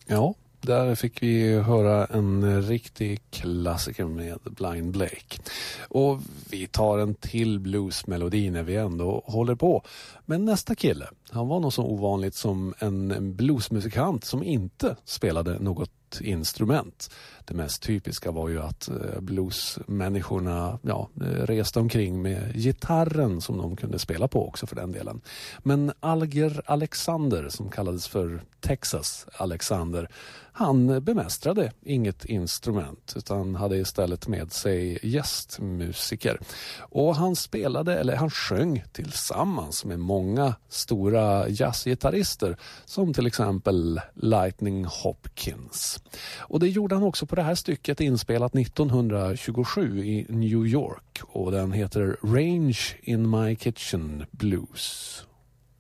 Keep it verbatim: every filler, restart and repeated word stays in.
Ja, där fick vi höra en riktig klassiker med Blind Blake. Och vi tar en till bluesmelodi när vi ändå håller på. Men nästa kille, han var nog så ovanligt som en bluesmusikant som inte spelade något instrument. Det mest typiska var ju att bluesmänniskorna ja, reste omkring med gitarren som de kunde spela på också för den delen. Men Alger Alexander, som kallades för Texas Alexander, han bemästrade inget instrument utan hade istället med sig gästmusiker. Och han spelade, eller han sjöng tillsammans med många stora jazzgitarrister som till exempel Lightning Hopkins. Och det gjorde han också på det här stycket inspelat nittonhundratjugosju i New York och den heter Range in My Kitchen Blues.